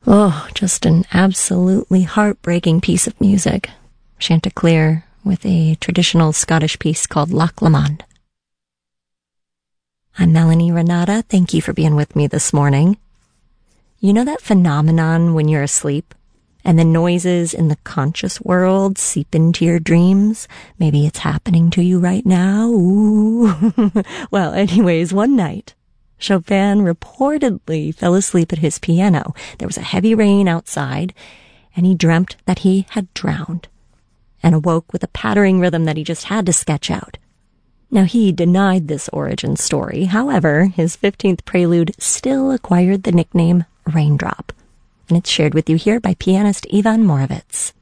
Oh, just an absolutely heartbreaking piece of music. Chanticleer with a traditional Scottish piece called Loch Lomond. I'm Melanie Renata. Thank you for being with me this morning. You know that phenomenon when you're asleep and the noises in the conscious world seep into your dreams? Maybe it's happening to you right now. Ooh. Well, anyways, one night, Chopin reportedly fell asleep at his piano. There was a heavy rain outside, and he dreamt that he had drowned and awoke with a pattering rhythm that he just had to sketch out. Now, he denied this origin story. However, his 15th prelude still acquired the nickname Raindrop, and it's shared with you here by pianist Ivan Morovitz.